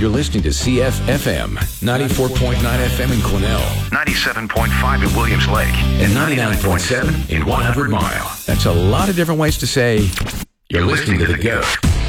You're listening to CFFM, 94.9 FM in Quesnel, 97.5 in Williams Lake, and 99.7 in 100 Mile. That's a lot of different ways to say you're listening to The GOAT.